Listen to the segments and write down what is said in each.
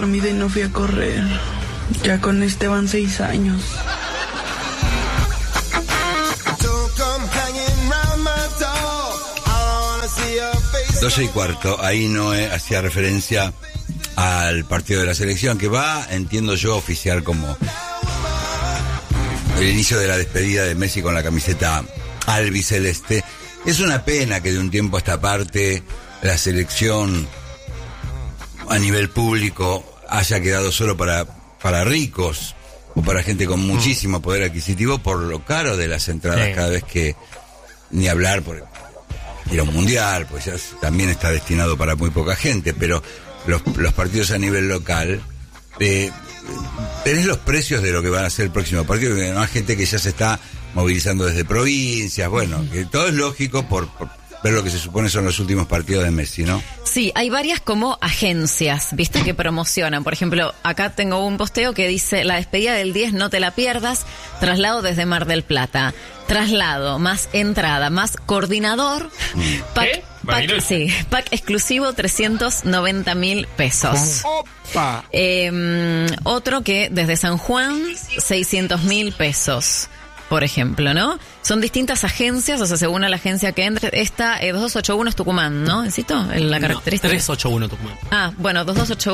Mi de no fui a correr. Ya con van 6 años. Doce y cuarto, ahí Noé hacía referencia al partido de la selección que va, entiendo yo, a oficiar como el inicio de la despedida de Messi con la camiseta albiceleste. Es una pena que de un tiempo a esta parte la selección a nivel público haya quedado solo para ricos o para gente con muchísimo poder adquisitivo por lo caro de las entradas. Sí. Cada vez que, ni hablar por ir a un mundial, pues ya también está destinado para muy poca gente, pero los partidos a nivel local, tenés los precios de lo que van a ser el próximo partido, que hay gente que ya se está movilizando desde provincias, bueno, que todo es lógico por ver lo que se supone son los últimos partidos de Messi, ¿no? Sí, hay varias como agencias, ¿viste? Que promocionan. Por ejemplo, acá tengo un posteo que dice: la despedida del 10 no te la pierdas, traslado desde Mar del Plata. Traslado, más entrada, más coordinador. Pack exclusivo, 390.000 pesos. ¡Opa! Otro que desde San Juan, 600.000 pesos. Por ejemplo, ¿no? Son distintas agencias, o sea, según a la agencia que entre. Esta 2281 es Tucumán, ¿no? ¿Necesito la característica? 381 Tucumán. Ah, bueno,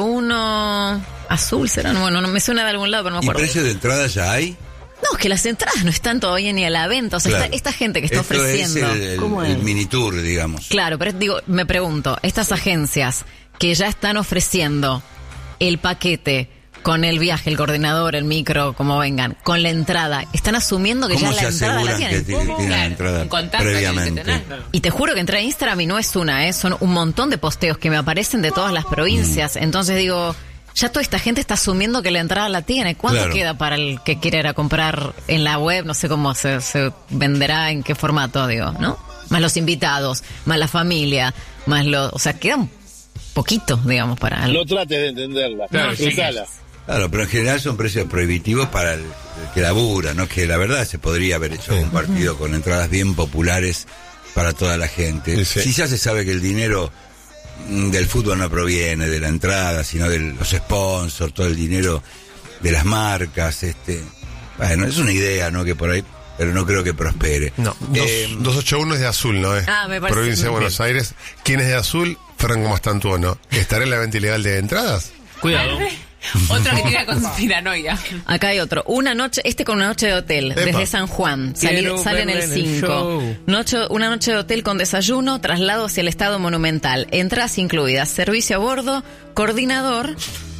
2281 azul serán. Bueno, no me suena de algún lado, pero no me acuerdo. ¿Y precio de entrada ya hay? No, es que las entradas no están todavía ni a la venta. O sea, claro, esta gente que está esto ofreciendo. Es el mini tour, digamos. Claro, pero digo, me pregunto, estas agencias que ya están ofreciendo el paquete con el viaje, el coordinador, el micro, como vengan, con la entrada, están asumiendo que ya la entrada la tienen. Tienen la entrada previamente. Y te juro que entré a Instagram y no es una, son un montón de posteos que me aparecen de todas las provincias. Entonces digo, ya toda esta gente está asumiendo que la entrada la tiene. ¿Cuánto queda para el que quiera ir a comprar en la web? No sé cómo se venderá, en qué formato, digo, ¿no? Más los invitados, más la familia, más los... O sea, quedan poquitos, digamos, para... No trates de entenderla. Claro, Claro, pero en general son precios prohibitivos para el que labura, ¿no? Que la verdad se podría haber hecho un partido con entradas bien populares para toda la gente. Sí. Si ya se sabe que el dinero del fútbol no proviene de la entrada, sino de los sponsors, todo el dinero de las marcas, bueno, es una idea, ¿no? Que por ahí, pero no creo que prospere. No. 281 es de azul, ¿no? Me parece. Provincia de Buenos Aires. ¿Quién es de azul? Franco Mastantuono. ¿Estará en la venta ilegal de entradas? Cuidado. Otro que tiene conspiranoia. Acá hay otro. Una noche, con una noche de hotel, desde San Juan. Sale en el 5. Una noche de hotel con desayuno, traslado hacia el Estado Monumental. Entradas incluidas, servicio a bordo, coordinador,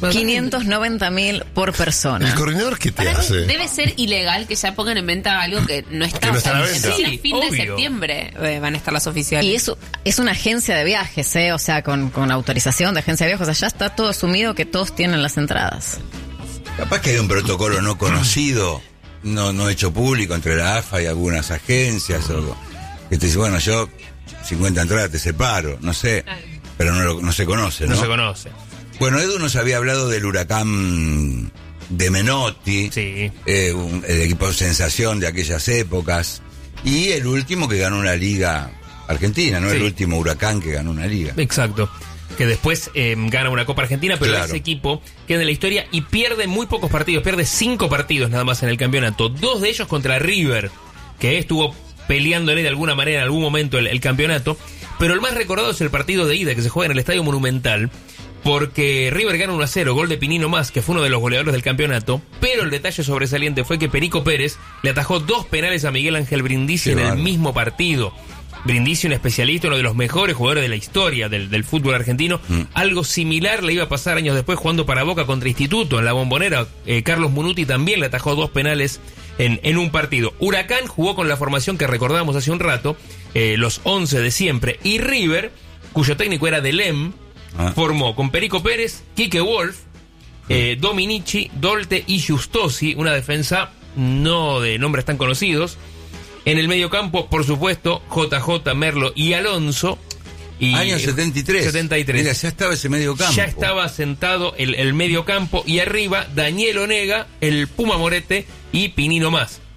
590.000 por persona. ¿El coordinador qué te hace? Debe ser ilegal que ya pongan en venta algo que no está. Que no está a la venta. Sí, a fin de septiembre van a estar las oficiales. Y eso es una agencia de viajes, o sea, con autorización de agencia de viajes. O sea, ya está todo asumido que todos tienen las entradas. Capaz que hay un protocolo no conocido, no hecho público entre la AFA y algunas agencias, o que te dice, bueno, yo 50 entradas te separo, no sé, pero no se conoce, ¿no? No se conoce. Bueno, Edu nos había hablado del huracán de Menotti, sí. El equipo sensación de aquellas épocas, y el último que ganó una liga argentina, ¿no? Sí. El último huracán que ganó una liga. Exacto. Que después gana una Copa Argentina, pero ese equipo queda en la historia y pierde muy pocos partidos, pierde 5 partidos nada más en el campeonato, 2 de ellos contra River, que estuvo peleándole de alguna manera en algún momento el campeonato, pero el más recordado es el partido de ida que se juega en el Estadio Monumental, porque River gana 1-0, gol de Pinino Más, que fue uno de los goleadores del campeonato, pero el detalle sobresaliente fue que Perico Pérez le atajó 2 penales a Miguel Ángel Brindisi en el mismo partido. Brindisi, un especialista, uno de los mejores jugadores de la historia del fútbol argentino. Algo similar le iba a pasar años después jugando para Boca contra Instituto en la Bombonera. Carlos Munuti también le atajó 2 penales en un partido. Huracán jugó con la formación que recordábamos hace un rato, los 11 de siempre, y River, cuyo técnico era Delem, formó con Perico Pérez, Quique Wolf, Dominici, Dolte y Giustosi, una defensa no de nombres tan conocidos. En el mediocampo, por supuesto, JJ, Merlo y Alonso. Y año 73. 73. Mira, ya estaba ese mediocampo. Ya estaba sentado el mediocampo, y arriba Daniel Onega, el Puma Morete y Pinino Más.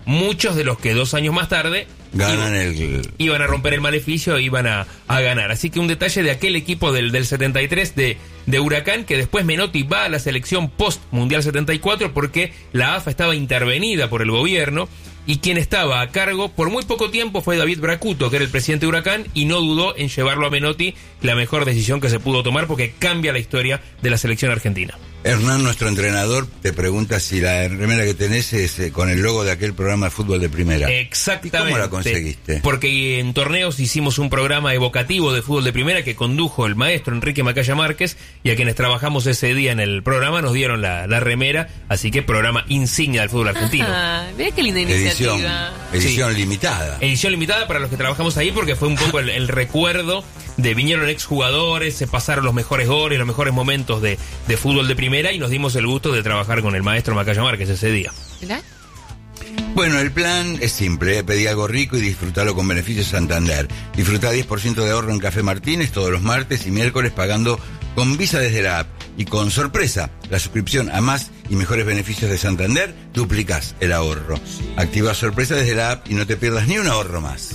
muchos de los que 2 años más tarde iban a romper el maleficio e iban a ganar. Así que un detalle de aquel equipo del 73 de Huracán, que después Menotti va a la selección post-Mundial 74 porque la AFA estaba intervenida por el gobierno, y quien estaba a cargo por muy poco tiempo fue David Bracuto, que era el presidente de Huracán, y no dudó en llevarlo a Menotti, la mejor decisión que se pudo tomar porque cambia la historia de la selección argentina. Hernán, nuestro entrenador, te pregunta si la remera que tenés es con el logo de aquel programa de fútbol de primera. Exactamente. ¿Y cómo la conseguiste? Porque en torneos hicimos un programa evocativo de fútbol de primera que condujo el maestro Enrique Macaya Márquez, y a quienes trabajamos ese día en el programa nos dieron la remera, así que programa insignia del fútbol argentino. Mirá qué linda iniciativa. Edición limitada. Edición limitada para los que trabajamos ahí, porque fue un poco el recuerdo de vinieron exjugadores, se pasaron los mejores goles, los mejores momentos de fútbol de primera, y nos dimos el gusto de trabajar con el maestro Macaya Márquez ese día. ¿Verdad? Bueno, el plan es simple, pedí algo rico y disfrutarlo con beneficios Santander. Disfrutá 10% de ahorro en Café Martínez todos los martes y miércoles pagando con Visa desde la app. Y con sorpresa, la suscripción a más y mejores beneficios de Santander, duplicás el ahorro. Activa sorpresa desde la app y no te pierdas ni un ahorro más.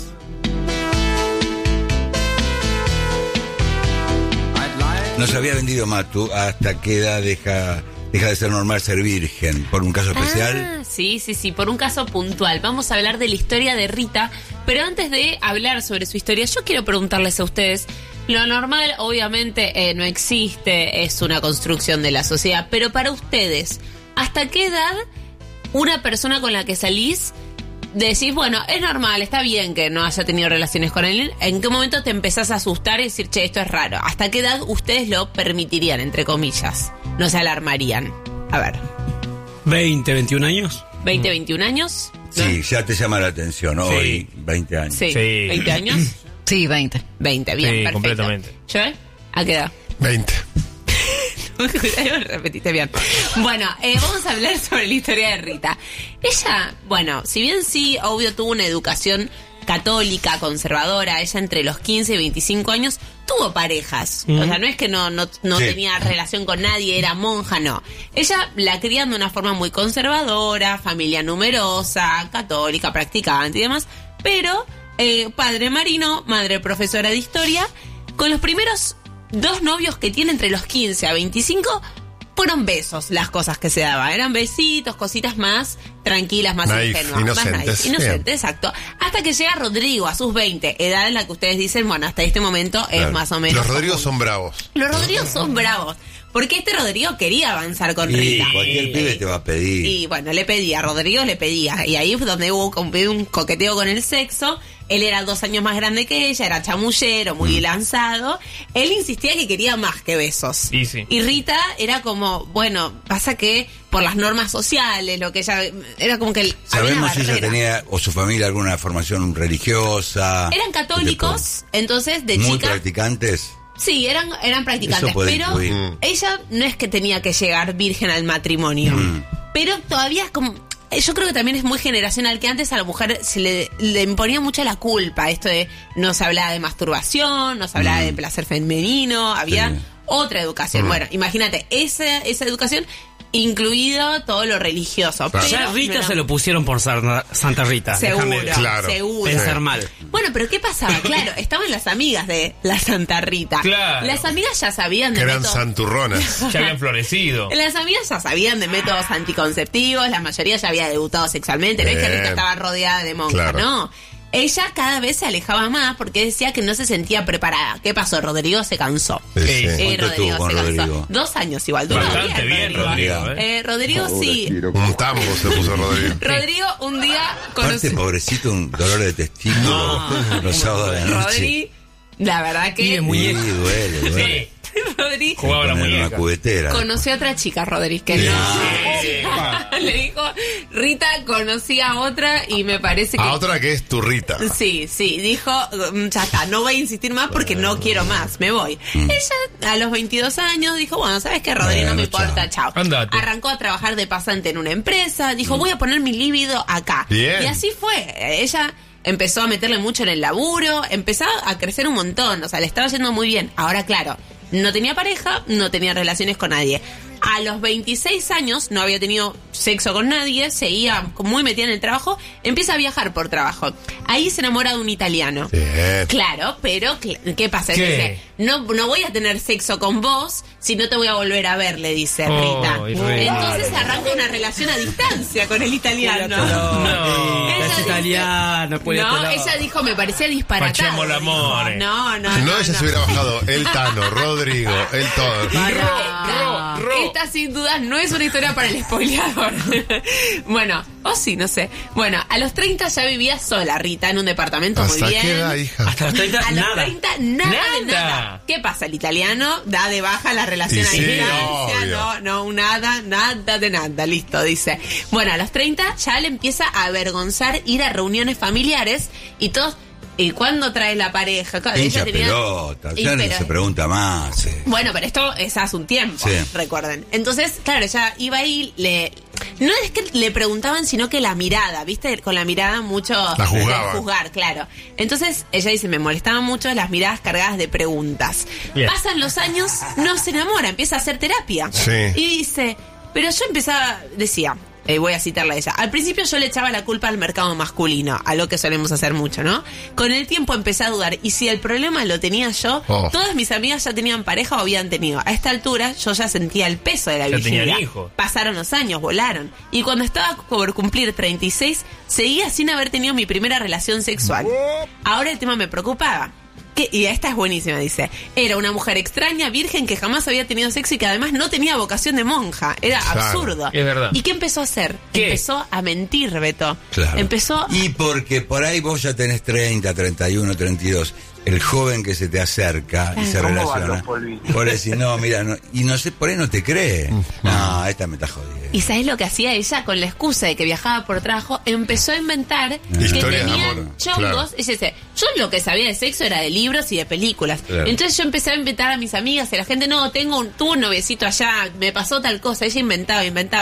Nos había vendido Matu, ¿hasta qué edad deja de ser normal ser virgen? ¿Por un caso especial? Sí, por un caso puntual. Vamos a hablar de la historia de Rita, pero antes de hablar sobre su historia, yo quiero preguntarles a ustedes, lo normal obviamente no existe, es una construcción de la sociedad, pero para ustedes, ¿hasta qué edad una persona con la que salís decís, bueno, es normal, está bien que no haya tenido relaciones con él? ¿En qué momento te empezás a asustar y decir, che, esto es raro? ¿Hasta qué edad ustedes lo permitirían, entre comillas? No se alarmarían. A ver. 20, 21 años. 20, 21 años. ¿No? Sí, ya te llama la atención, ¿no? Sí. Hoy, 20 años. Sí. 20 años. Sí, 20. 20, bien, sí, perfecto. Completamente. ¿Yo? ¿A qué edad? 20. Repetiste bien. Bueno, vamos a hablar sobre la historia de Rita. Ella, bueno, si bien sí, obvio, tuvo una educación católica, conservadora, ella entre los 15 y 25 años tuvo parejas. O sea, no es que no tenía relación con nadie, era monja, no. Ella la crían de una forma muy conservadora, familia numerosa, católica, practicante y demás, pero padre marino, madre profesora de historia, con los primeros 2 novios que tiene entre los 15 a 25 fueron besos las cosas que se daban. Eran besitos, cositas más tranquilas, más ingenuas. Inocentes. Inocentes, exacto. Hasta que llega Rodrigo a sus 20, edad en la que ustedes dicen, bueno, hasta este momento es más o menos. Los Rodrigos son bravos. Los Rodrigos son bravos. Porque este Rodrigo quería avanzar con Rita. Cualquier pibe te va a pedir. Y bueno, Rodrigo le pedía. Y ahí fue donde hubo un coqueteo con el sexo. Él era 2 años más grande que ella, era chamullero, muy lanzado. Él insistía que quería más que besos. Sí. Y Rita era como, bueno, pasa que por las normas sociales, lo que ella... Era como que... ¿Sabemos si ella tenía, o su familia, alguna formación religiosa? Eran católicos, entonces de chica... ¿Muy practicantes? Sí, eran practicantes, pero ella no es que tenía que llegar virgen al matrimonio. Pero todavía es como... Yo creo que también es muy generacional, que antes a la mujer se le imponía mucho la culpa. Esto de no se hablaba de masturbación, no se hablaba de placer femenino, había otra educación. Bueno, imagínate, esa educación, incluido todo lo religioso. Claro. Ya Rita se lo pusieron por Santa Rita. Seguro, claro. seguro. Pensar mal. Bueno, pero ¿qué pasaba? Claro, estaban las amigas de la Santa Rita. Claro. Las amigas ya sabían de Que eran métodos... santurronas. Ya habían florecido. Las amigas ya sabían de métodos anticonceptivos, la mayoría ya había debutado sexualmente. No es que Rita estaba rodeada de monjas, claro. no. Ella cada vez se alejaba más porque decía que no se sentía preparada. ¿Qué pasó? Rodrigo se cansó. Sí. Rodrigo estuvo con se cansó. Rodrigo? 2 años igual. Duró Bastante bien, Rodrigo. Rodrigo sí. Un tambo se puso Rodrigo. Rodrigo un día Aparte, conoció... pobrecito, un dolor de testículo los sábados de la noche. Rodrigo, la verdad que... Y de muñeca. Sí, duele. Sí. Rodrigo Jugaba la Poner una muñeca. cubetera. conoció a otra chica, Rodríguez, que no. Le dijo, Rita conocí a otra y me parece que... A otra que es tu Rita. Sí, dijo, ya está, no voy a insistir más porque no quiero más, me voy. Ella a los 22 años dijo, bueno, ¿sabes qué, Rodrigo? No me importa, chao. Andate. Arrancó a trabajar de pasante en una empresa, dijo, voy a poner mi líbido acá. Bien. Y así fue, ella... Empezó a meterle mucho en el laburo, empezó a crecer un montón, o sea, le estaba yendo muy bien. Ahora, claro, no tenía pareja, no tenía relaciones con nadie. A los 26 años no había tenido sexo con nadie, seguía muy metida en el trabajo, empieza a viajar por trabajo. Ahí se enamora de un italiano. Bien. Claro, pero ¿qué pasa? ¿Qué? Dice, no voy a tener sexo con vos si no te voy a volver a ver, le dice Rita. Entonces arranca una relación a distancia con el italiano. No. Ella Es dice- italiano, No, ella dijo, me parecía disparatado. Facciamo l'amore. Dijo, No, No, ella se hubiera bajado el Tano, Rodrigo, el todo. Esta sin dudas no es una historia para el spoileador. Bueno, o sí, no sé. Bueno, a los 30 ya vivía sola Rita en un departamento muy ¿Hasta bien. qué edad, hija? Hasta los 30, A los nada. 30, nada de Nada. nada. ¿Qué pasa? El italiano da de baja la relación Y a sí, distancia. obvio. No, nada de nada. Listo, dice. Bueno, a los 30 ya le empieza a avergonzar ir a reuniones familiares y todos. ¿Y cuándo trae la pareja? Claro, Hincha ella tenía- pelota, Y ya no pero- se pregunta más. Bueno, pero esto es hace un tiempo, Sí. recuerden. Entonces, claro, ella iba ahí, no es que le preguntaban, sino que la mirada, ¿viste? Con la mirada mucho La juzgaban. de juzgar, claro. Entonces, ella dice, me molestaban mucho las miradas cargadas de preguntas. Bien. Pasan los años, no se enamora, empieza a hacer terapia. Sí. Y dice, pero yo decía, voy a citarla a ella. Al principio yo le echaba la culpa al mercado masculino, a lo que solemos hacer mucho, ¿no? Con el tiempo empecé a dudar, y si el problema lo tenía yo, Oh. todas mis amigas ya tenían pareja o habían tenido. A esta altura yo ya sentía el peso de la Ya virginidad. tenían hijos. Pasaron los años, volaron. Y cuando estaba por cumplir 36, seguía sin haber tenido mi primera relación sexual. Ahora el tema me preocupaba. Y esta es buenísima, dice. Era una mujer extraña, virgen, que jamás había tenido sexo y que además no tenía vocación de monja. Era Claro. absurdo. Es verdad. ¿Y qué empezó a hacer? ¿Qué? Empezó a mentir, Beto. Claro. Empezó... Y porque por ahí vos ya tenés 30, 31, 32. El joven que se te acerca y se relaciona. Por decir, no, mira, no, y no sé, por ahí no te cree. No, esta me está jodiendo. ¿Y sabes lo que hacía ella? Con la excusa de que viajaba por trabajo, empezó a inventar que Historias de tenían amor, chongos. claro. Ella dice, yo lo que sabía de sexo era de libros y de películas. Claro. Entonces yo empecé a inventar a mis amigas y la gente, no, tuve un noviecito allá, me pasó tal cosa. Ella inventaba,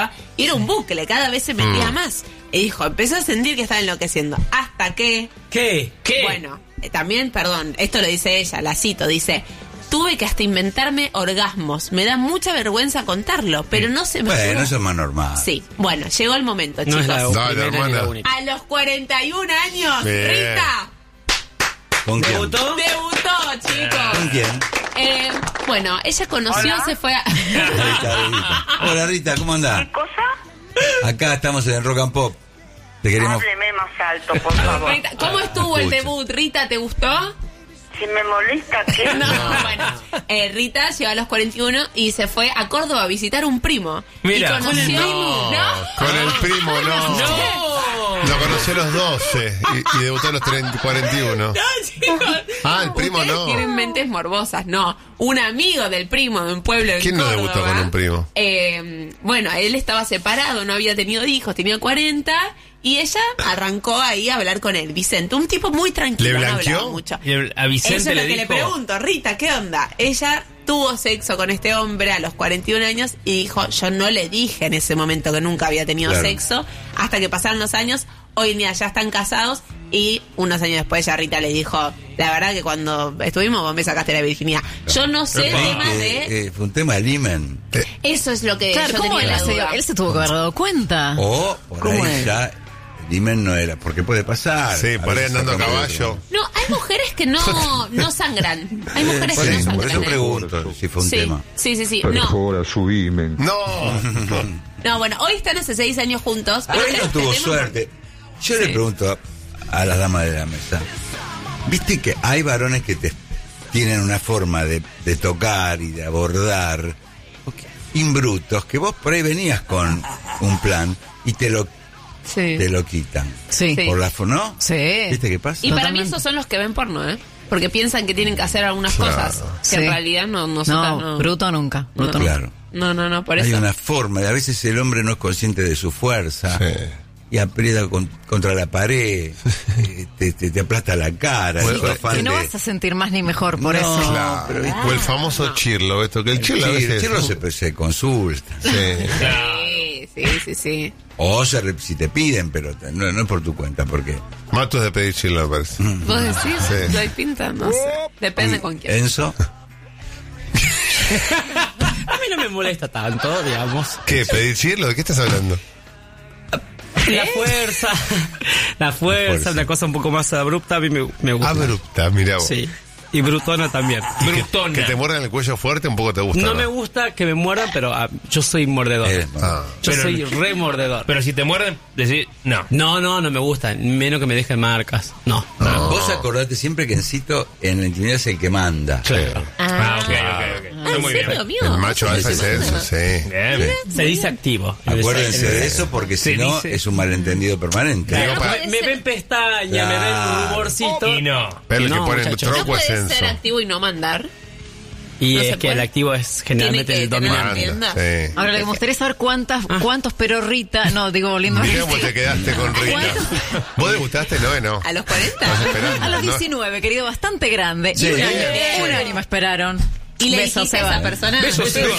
y era un bucle, cada vez se metía más. Y dijo, empezó a sentir que estaba enloqueciendo. Hasta que... ¿Qué? Bueno, también, perdón, esto lo dice ella, la cito, dice, tuve que hasta inventarme orgasmos. Me da mucha vergüenza contarlo, pero no se me Bueno, ocurre". eso es más normal. Sí, bueno, llegó el momento, No chicos. es la Dale, primera ni hermana. la única. A los 41 años, Bien. Rita ¿Con quién? ¿Debutó? debutó, chicos. ¿Con quién? Bueno, ella conoció, se fue a... Rita. Hola Rita, ¿cómo andás? ¿Qué cosa? Acá estamos en el Rock and Pop. Te queremos... Hábleme más alto, por favor. Rita, ¿cómo estuvo el Escucha. debut? Rita, ¿te gustó? Si me molesta, ¿qué? No, bueno, Rita llegó a los 41 y se fue a Córdoba a visitar un primo. Mira. Y conoció... Con el primo no. Lo conocí a los 12 y debutó a los 41. No, chicos. Ah, el primo Ustedes no. tienen mentes morbosas, no. Un amigo del primo de un pueblo en ¿Quién no Córdoba. debutó con un primo? Bueno, él estaba separado, no había tenido hijos, tenía 40 y ella arrancó ahí a hablar con él. Vicente, un tipo muy tranquilo, ¿Le no blanqueó? hablaba mucho. Y a Vicente Eso es lo le que le dijo... pregunto, Rita, ¿qué onda? Ella tuvo sexo con este hombre a los 41 años y dijo, yo no le dije en ese momento que nunca había tenido Claro. sexo, hasta que pasaron los años, hoy en día ya están casados y unos años después ya Rita le dijo, la verdad que cuando estuvimos vos me sacaste la virginidad. Yo no sé el tema de... Fue un tema del imen. Eso es lo que Claro, yo ¿cómo tenía él la duda. él se tuvo que haber dado cuenta? O por ¿Cómo ahí es? ya el imen no era. Porque puede pasar. Sí, por ahí veces andando a saca caballo. No, hay mujeres que no sangran. Hay mujeres Por que no eso, sangran. por eso pregunto si fue un Sí, tema. sí. No, No. no, bueno, hoy están hace 6 años juntos. Por ahí pero no este tuvo tema- suerte. Yo le pregunto a las damas de la mesa. Viste que hay varones que tienen una forma de tocar y de abordar imbrutos, que vos por ahí venías con un plan y te lo quitan. Sí. Sí. Por la ¿no? Sí. ¿Viste qué pasa? Y para mí Totalmente. esos son los que ven porno, ¿eh? Porque piensan que tienen que hacer algunas Claro. cosas que Sí. en realidad no No, bruto nunca. Bruto nunca. Claro. No, por Hay eso. una forma, y a veces el hombre no es consciente de su fuerza Sí. y aprieta contra la pared, te aplasta la cara. Bueno, su afán Que no de- vas a sentir más ni mejor por No, eso. Claro. pero viste- O el famoso chirlo, esto que el chirlo a Sí, el veces. chirlo se consulta. Sí. Sí. O si te piden, pero no es por tu cuenta, porque... Matos de pedir chirlo, me parece. ¿Vos decís? Sí. ¿Lo hay pinta? No sé. Depende con quién. Enzo, mí no me molesta tanto, digamos. ¿Qué? ¿Pedir? ¿De qué estás hablando? La fuerza, una cosa un poco más abrupta, a mí me gusta. Abrupta, mirá vos. Sí. Y brutona también. Brutona. Que te muerdan el cuello fuerte un poco te gusta. No me gusta que me muerdan, pero yo soy mordedor. Yo Pero- soy re mordedor. Pero si te muerden, decís, no. No me gusta. Menos que me dejen marcas. No. Vos acordate siempre que Encito en la intimidad es el que manda. Claro. Ok. Está ¿En muy serio, bien. amigo? El macho alfa es eso, sí. Bien. Se dice activo. Acuérdense de eso porque si Se no dice- es un malentendido permanente. Digo, Me ven pestaña, me ven Claro. ruborcito. Y no. Pero el No, que pone muchachos. ¿No tronco es puedes censo. ser activo y no mandar? Y No se es que puede. el activo es generalmente Tiene el que tener dominante. rienda. Sí. Ahora, lo que me gustaría saber cuántos, pero Rita, no, digo, volviendo a Mirá cómo te quedaste con Rita. ¿Vos degustaste? No. ¿A los 40? Estás esperando, A los ¿no? 19, querido, bastante grande. Sí. Y un Bien. año me esperaron. ¿Y le Besos, dijiste a Seba. esa persona? Besos, Seba.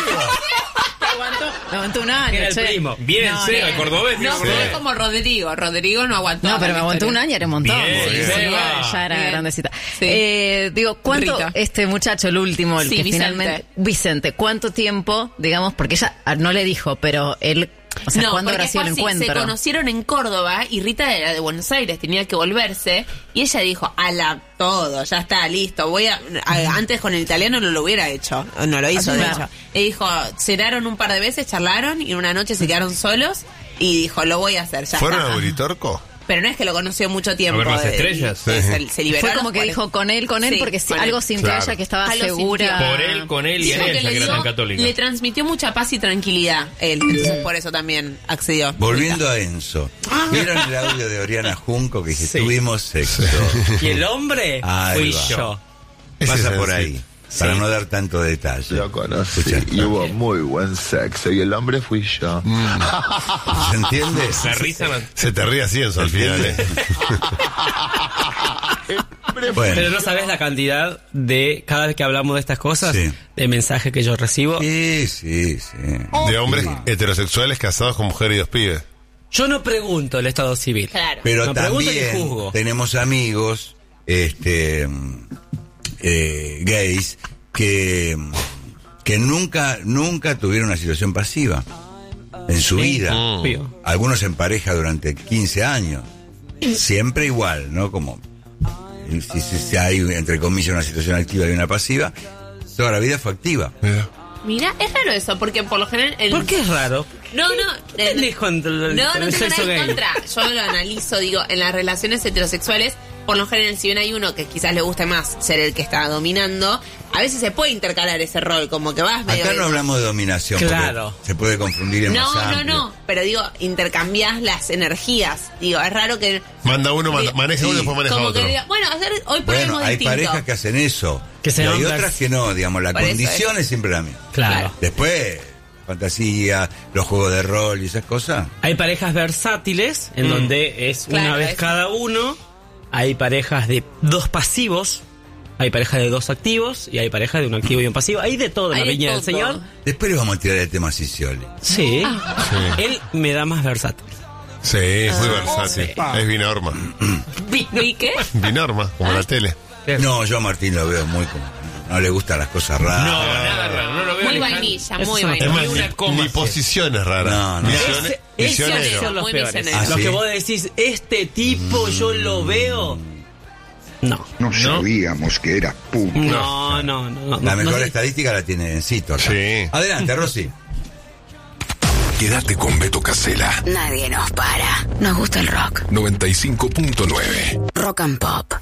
Me aguantó un año, Era el che. primo. Bien en Seba, el cordobés. bien No, cordobés. fue como Rodrigo. Rodrigo no aguantó. No, pero me aguantó un año, era un montón. Bien, Sí, Seba. ya era Bien. grandecita. Sí. Digo, ¿cuánto, Rita. este muchacho, el último, el Sí, que Vicente. finalmente... Vicente, ¿cuánto tiempo, digamos, porque ella no le dijo, pero él... O sea, no, ¿cuándo porque habrá sido fue el así, encuentro? se conocieron en Córdoba y Rita era de Buenos Aires, tenía que volverse y ella dijo, todo, ya está, listo, antes con el italiano no lo hubiera hecho, no lo hizo de Claro. hecho. Y dijo, cenaron un par de veces, charlaron y una noche se quedaron solos y dijo, lo voy a hacer, ya ¿Fueron está. a Uritorco? Pero no es que lo conoció mucho tiempo. A ver las estrellas. Se liberó. Fue como que dijo con él, Sí, porque con algo él. sintió Claro. ella que estaba Algo segura. sintió. Por él, con él y en Dijo ella, que era tan católica. le transmitió mucha paz y tranquilidad él, entonces por eso también accedió. Volviendo a Enzo. ¿Vieron el audio de Oriana Junco que dice, Sí. tuvimos sexo? Y el hombre Ahí fui va. yo. Ese Pasa es por el- ahí, para no dar tanto detalle. Lo conocí Escucha. y hubo muy buen sexo y el hombre fui yo. ¿Se entiende? La risa no- Se te ríe así Enzo al final, ¿eh? Bueno. Pero no sabes la cantidad de, cada vez que hablamos de estas cosas, Sí. de mensajes que yo recibo. Sí. De hombres heterosexuales casados con mujer y 2 pibes. Yo no pregunto el estado civil. Claro. Pero No pregunto ni también juzgo. tenemos amigos gays que nunca tuvieron una situación pasiva en su vida. Obvio. Algunos en pareja durante 15 años. Siempre igual, ¿no? Como si hay, entre comillas, una situación activa y una pasiva, toda la vida fue activa. Mira. Mira, es raro eso, porque por lo general... ¿Por qué es raro? No, ¿Qué tenés contra el no tengo sexo nada en gay? contra. Yo lo analizo, digo, en las relaciones heterosexuales, por lo general, si bien hay uno que quizás le guste más ser el que está dominando, a veces se puede intercalar ese rol, como que vas medio... Acá no hablamos de dominación, Claro. porque se puede confundir en más amplio. No, pero digo, intercambiás las energías. Digo, es raro que... Manda uno, Sí. maneja uno y después maneja como otro. que diga, bueno, hoy Bueno, ponemos hay distinto. parejas que hacen eso. Que se y hay nombran- otras que no, digamos, la Por eso condición es siempre la misma. Claro. Después, fantasía, los juegos de rol y esas cosas. Hay parejas versátiles, en donde es Claro, una vez eso. cada uno. Hay parejas de 2 pasivos. Hay parejas de 2 activos. Y hay parejas de un activo y un pasivo. Hay de todo en Hay la de viña del todo. Señor. Después le vamos a tirar el tema Sicioli. Sí. Él me da más versátil. Sí, es muy versátil. sí. Es binorma. ¿Y qué? Binorma, como la tele. No, yo a Martín lo veo muy como... No le gustan las cosas raras. No, nada raro. No lo veo Muy lejano. vainilla, Eso muy es una- Es vainilla. más, una coma, ni sí. posiciones raras. No, no. Misiones Esos son los Muy peores. misionero. ¿Ah, Los sí? que vos decís, este tipo yo lo veo. No. No sabíamos que era puto. No. La mejor no- estadística la tiene Encito acá. Sí. Adelante, Rosy. Quédate con Beto Casella, Nadie nos para. Nos gusta el rock. 95.9. Rock and Pop.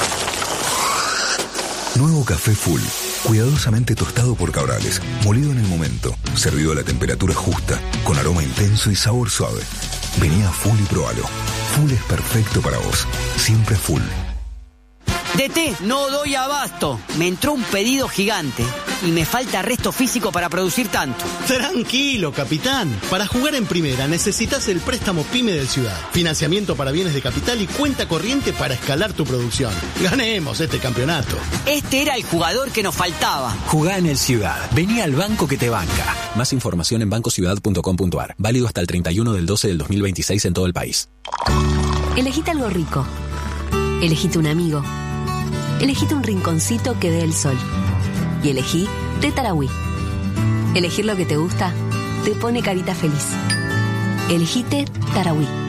Nuevo café Full, cuidadosamente tostado por Cabrales, molido en el momento, servido a la temperatura justa, con aroma intenso y sabor suave. Vení a Full y probalo. Full es perfecto para vos, siempre Full. DT, no doy abasto. Me entró un pedido gigante y me falta resto físico para producir tanto. Tranquilo, capitán. Para jugar en primera necesitas el préstamo PYME del Ciudad. Financiamiento para bienes de capital y cuenta corriente para escalar tu producción. Ganemos este campeonato. Este era el jugador que nos faltaba. Jugá en el Ciudad. Vení al banco que te banca. Más información en bancociudad.com.ar. Válido hasta el 31 del 12 del 2026 en todo el país. Elegite algo rico. Elegite un amigo. Elegite un rinconcito que dé el sol. Y elegí Teta Laui. Elegir lo que te gusta te pone carita feliz. Elegite Tarahui.